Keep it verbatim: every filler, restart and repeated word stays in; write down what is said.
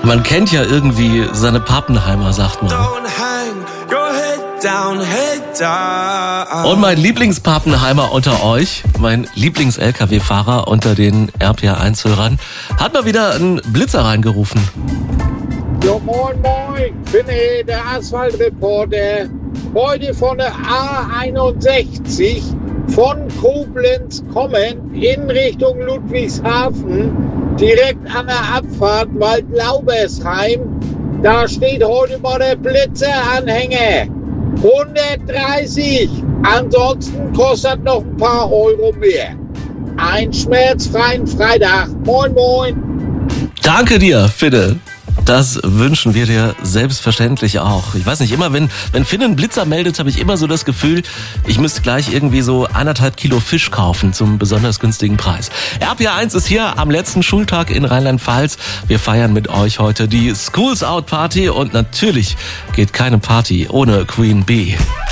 Man kennt ja irgendwie seine Pappenheimer, sagt man. Und mein Lieblingspappenheimer unter euch, mein Lieblings-L K W-Fahrer unter den R P R eins-Hörern, hat mal wieder einen Blitzer reingerufen. Jo, moin, moin, bin hier der Asphaltreporter. Heute von der A einundsechzig von Koblenz kommen in Richtung Ludwigshafen, direkt an der Abfahrt Waldlaubersheim. Da steht heute mal der Blitzeranhänger. hundertdreißig. Ansonsten kostet noch ein paar Euro mehr. Ein schmerzfreien Freitag. Moin, moin. Danke dir, Finne. Das wünschen wir dir selbstverständlich auch. Ich weiß nicht, immer wenn, wenn Finn einen Blitzer meldet, habe ich immer so das Gefühl, ich müsste gleich irgendwie so anderthalb Kilo Fisch kaufen zum besonders günstigen Preis. R P R eins ist hier am letzten Schultag in Rheinland-Pfalz. Wir feiern mit euch heute die Schools Out Party und natürlich geht keine Party ohne Queen Bee.